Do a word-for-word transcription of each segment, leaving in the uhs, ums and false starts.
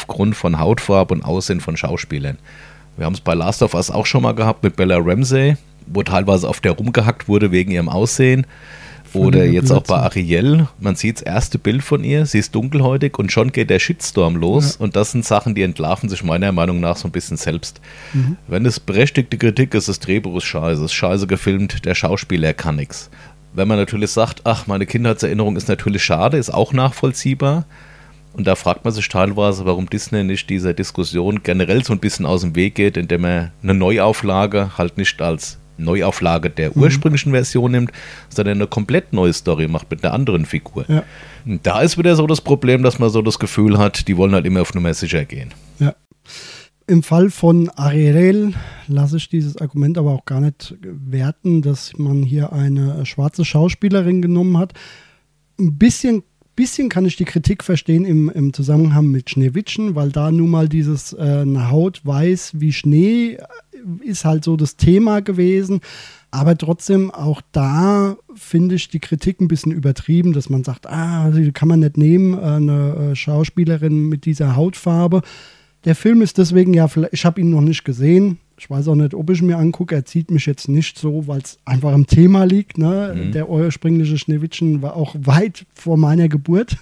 aufgrund von Hautfarbe und Aussehen von Schauspielern. Wir haben es bei Last of Us auch schon mal gehabt mit Bella Ramsey, wo teilweise auf der rumgehackt wurde wegen ihrem Aussehen. Oder jetzt auch bei Ariel, man sieht das erste Bild von ihr, sie ist dunkelhäutig und schon geht der Shitstorm los. Ja. Und das sind Sachen, die entlarven sich meiner Meinung nach so ein bisschen selbst. Mhm. Wenn es berechtigte Kritik ist, das Drehbuch ist scheiße, ist scheiße gefilmt, der Schauspieler kann nichts. Wenn man natürlich sagt, ach, meine Kindheitserinnerung ist natürlich schade, ist auch nachvollziehbar. Und da fragt man sich teilweise, warum Disney nicht dieser Diskussion generell so ein bisschen aus dem Weg geht, indem er eine Neuauflage halt nicht als Neuauflage der ursprünglichen mhm. Version nimmt, sondern eine komplett neue Story macht mit einer anderen Figur. Ja. Da ist wieder so das Problem, dass man so das Gefühl hat, die wollen halt immer auf Nummer sicher gehen. Ja. Im Fall von Ariel lasse ich dieses Argument aber auch gar nicht werten, dass man hier eine schwarze Schauspielerin genommen hat. Ein bisschen Bisschen kann ich die Kritik verstehen im, im Zusammenhang mit Schneewittchen, weil da nun mal dieses äh, eine Haut weiß wie Schnee ist halt so das Thema gewesen. Aber trotzdem, auch da finde ich die Kritik ein bisschen übertrieben, dass man sagt, ah, die kann man nicht nehmen, eine äh, Schauspielerin mit dieser Hautfarbe. Der Film ist deswegen ja, ich habe ihn noch nicht gesehen. Ich weiß auch nicht, ob ich ihn mir angucke. Er zieht mich jetzt nicht so, weil es einfach im Thema liegt. Ne? Mhm. Der ursprüngliche Schneewittchen war auch weit vor meiner Geburt.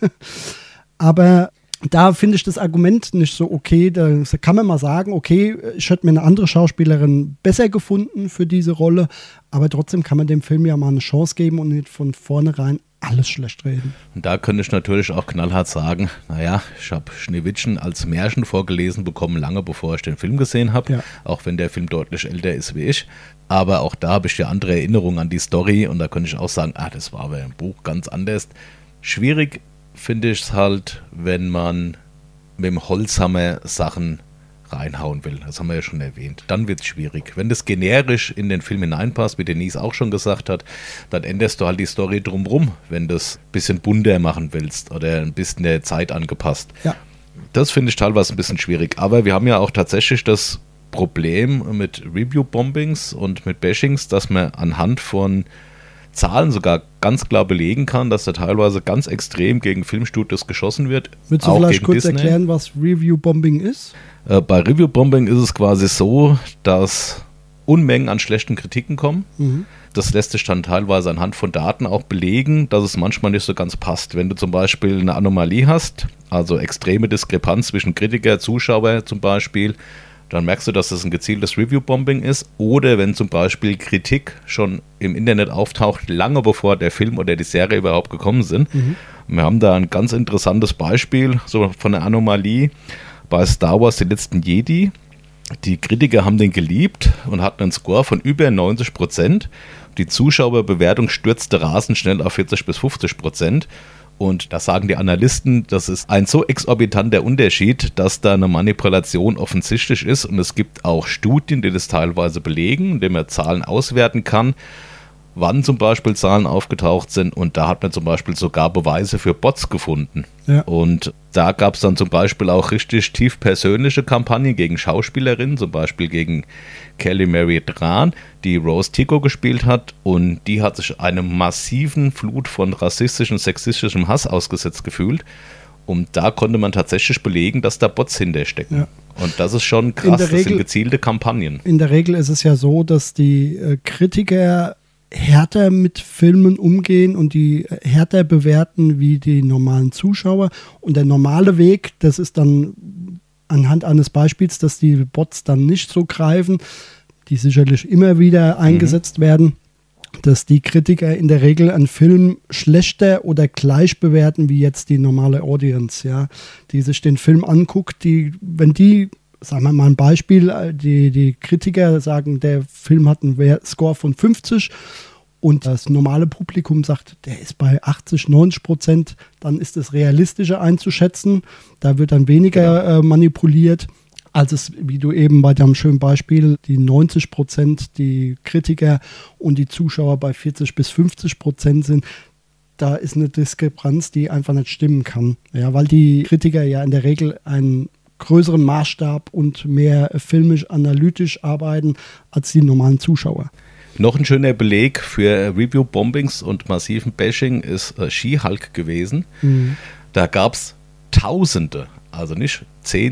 Aber da finde ich das Argument nicht so okay. Da kann man mal sagen, okay, ich hätte mir eine andere Schauspielerin besser gefunden für diese Rolle. Aber trotzdem kann man dem Film ja mal eine Chance geben und nicht von vornherein alles schlecht reden. Und da könnte ich natürlich auch knallhart sagen, naja, ich habe Schneewittchen als Märchen vorgelesen bekommen, lange bevor ich den Film gesehen habe, ja. Auch wenn der Film deutlich älter ist wie ich. Aber auch da habe ich ja andere Erinnerungen an die Story und da könnte ich auch sagen, ah, das war aber im Buch ganz anders. Schwierig finde ich es halt, wenn man mit dem Holzhammer Sachen reinhauen will. Das haben wir ja schon erwähnt. Dann wird es schwierig. Wenn das generisch in den Film hineinpasst, wie Denise auch schon gesagt hat, dann änderst du halt die Story drumrum, wenn du es ein bisschen bunter machen willst oder ein bisschen der Zeit angepasst. Ja. Das finde ich teilweise ein bisschen schwierig. Aber wir haben ja auch tatsächlich das Problem mit Review-Bombings und mit Bashings, dass man anhand von Zahlen sogar ganz klar belegen kann, dass da teilweise ganz extrem gegen Filmstudios geschossen wird. Willst du vielleicht kurz Disney erklären, was Review-Bombing ist? Äh, bei Review-Bombing ist es quasi so, dass Unmengen an schlechten Kritiken kommen. Mhm. Das lässt sich dann teilweise anhand von Daten auch belegen, dass es manchmal nicht so ganz passt. Wenn du zum Beispiel eine Anomalie hast, also extreme Diskrepanz zwischen Kritiker, Zuschauer zum Beispiel, dann merkst du, dass das ein gezieltes Review-Bombing ist. Oder wenn zum Beispiel Kritik schon im Internet auftaucht, lange bevor der Film oder die Serie überhaupt gekommen sind. Mhm. Wir haben da ein ganz interessantes Beispiel so von der Anomalie bei Star Wars Die letzten Jedi. Die Kritiker haben den geliebt und hatten einen Score von über neunzig Prozent. Die Zuschauerbewertung stürzte rasend schnell auf vierzig bis fünfzig Prozent. Und da sagen die Analysten, das ist ein so exorbitanter Unterschied, dass da eine Manipulation offensichtlich ist. Und es gibt auch Studien, die das teilweise belegen, indem man Zahlen auswerten kann, wann zum Beispiel Zahlen aufgetaucht sind. Und da hat man zum Beispiel sogar Beweise für Bots gefunden. Ja. Und da gab es dann zum Beispiel auch richtig tief persönliche Kampagnen gegen Schauspielerinnen, zum Beispiel gegen Kelly Mary Tran, die Rose Tico gespielt hat. Und die hat sich einer massiven Flut von rassistischem, sexistischem Hass ausgesetzt gefühlt. Und da konnte man tatsächlich belegen, dass da Bots hinterstecken. Ja. Und das ist schon krass, das Regel, sind gezielte Kampagnen. In der Regel ist es ja so, dass die äh, Kritiker härter mit Filmen umgehen und die härter bewerten wie die normalen Zuschauer. Und der normale Weg, das ist dann anhand eines Beispiels, dass die Bots dann nicht so greifen, die sicherlich immer wieder eingesetzt mhm. werden, dass die Kritiker in der Regel einen Film schlechter oder gleich bewerten wie jetzt die normale Audience, ja, die sich den Film anguckt, die, wenn die, sagen wir mal ein Beispiel, die, die Kritiker sagen, der Film hat einen Score von fünfzig und das normale Publikum sagt, der ist bei achtzig, neunzig Prozent, dann ist es realistischer einzuschätzen, da wird dann weniger äh, manipuliert, als es, wie du eben bei deinem schönen Beispiel, die neunzig Prozent, die Kritiker und die Zuschauer bei vierzig bis fünfzig Prozent sind. Da ist eine Diskrepanz, die einfach nicht stimmen kann. Ja, weil die Kritiker ja in der Regel einen größeren Maßstab und mehr filmisch analytisch arbeiten als die normalen Zuschauer. Noch ein schöner Beleg für Review-Bombings und massiven Bashing ist äh, She-Hulk gewesen. Mhm. Da gab es Tausende, also nicht zehn,